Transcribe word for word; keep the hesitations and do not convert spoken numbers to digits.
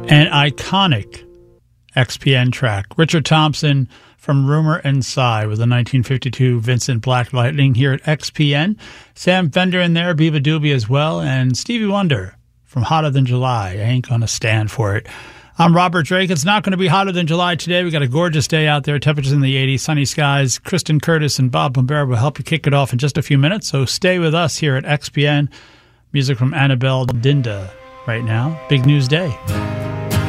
An iconic X P N track. Richard Thompson from Rumor and Sigh with the nineteen fifty-two Vincent Black Lightning here at X P N. Sam Fender in there, Biba Doobie as well, and Stevie Wonder from Hotter Than July. I ain't gonna stand for it. I'm Robert Drake. It's not going to be hotter than July today. We got a gorgeous day out there. Temperatures in the eighties, sunny skies. Kristen Curtis and Bob Bombera will help you kick it off in just a few minutes. So stay with us here at X P N. Music from Annabelle Dinda right now. Big news day.